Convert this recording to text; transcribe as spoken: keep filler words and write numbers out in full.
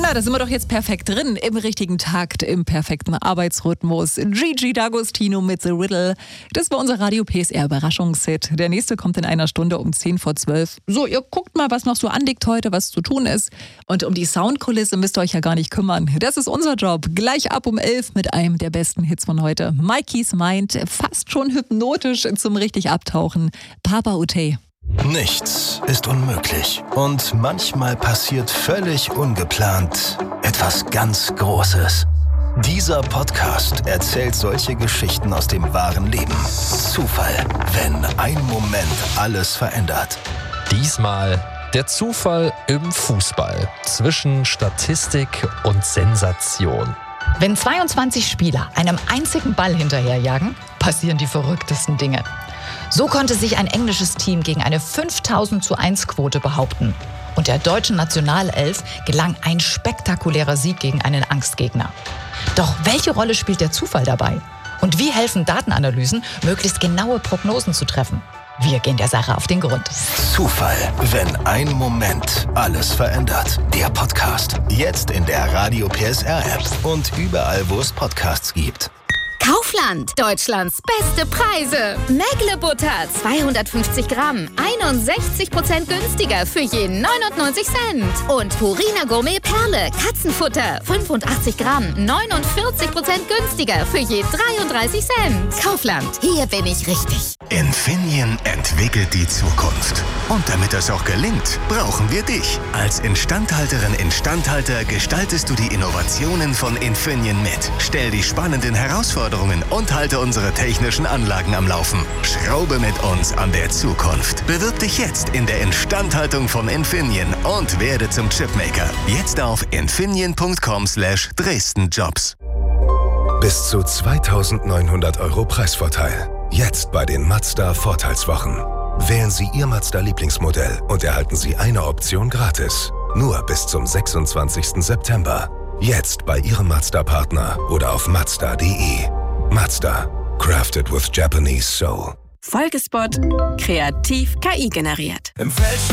Na, da sind wir doch jetzt perfekt drin, im richtigen Takt, im perfekten Arbeitsrhythmus. Gigi D'Agostino mit The Riddle. Das war unser Radio P S R Überraschungshit. Der nächste kommt in einer Stunde um zehn vor zwölf. So, ihr guckt mal, was noch so anliegt heute, was zu tun ist. Und um die Soundkulisse müsst ihr euch ja gar nicht kümmern. Das ist unser Job. Gleich ab um elf mit einem der besten Hits von heute. Mikey's Mind, fast schon hypnotisch zum richtig Abtauchen. Papa Utey. Nichts ist unmöglich. Und manchmal passiert völlig ungeplant etwas ganz Großes. Dieser Podcast erzählt solche Geschichten aus dem wahren Leben. Zufall, wenn ein Moment alles verändert. Diesmal der Zufall im Fußball zwischen Statistik und Sensation. Wenn zweiundzwanzig Spieler einem einzigen Ball hinterherjagen, passieren die verrücktesten Dinge. So konnte sich ein englisches Team gegen eine fünftausend zu eins Quote behaupten. Und der deutschen Nationalelf gelang ein spektakulärer Sieg gegen einen Angstgegner. Doch welche Rolle spielt der Zufall dabei? Und wie helfen Datenanalysen, möglichst genaue Prognosen zu treffen? Wir gehen der Sache auf den Grund. Zufall, wenn ein Moment alles verändert. Der Podcast. Jetzt in der Radio P S R App und überall, wo es Podcasts gibt. Kaufland, Deutschlands beste Preise. Mägle Butter, zweihundertfünfzig Gramm, einundsechzig Prozent günstiger für je neunundneunzig Cent. Und Purina Gourmet Perle, Katzenfutter, fünfundachtzig Gramm, neunundvierzig Prozent günstiger für je dreiunddreißig Cent. Kaufland, hier bin ich richtig. Infineon entwickelt die Zukunft. Und damit das auch gelingt, brauchen wir dich. Als Instandhalterin, Instandhalter gestaltest du die Innovationen von Infineon mit. Stell die spannenden Herausforderungen und halte unsere technischen Anlagen am Laufen. Schraube mit uns an der Zukunft. Bewirb dich jetzt in der Instandhaltung von Infineon und werde zum Chipmaker. Jetzt auf infineon punkt com slash Dresden Jobs. Bis zu zweitausendneunhundert Euro Preisvorteil. Jetzt bei den Mazda Vorteilswochen. Wählen Sie Ihr Mazda-Lieblingsmodell und erhalten Sie eine Option gratis. Nur bis zum sechsundzwanzigsten September. Jetzt bei Ihrem Mazda-Partner oder auf mazda punkt de. Mazda. Crafted with Japanese soul. Folgespot. Kreativ K I generiert. Im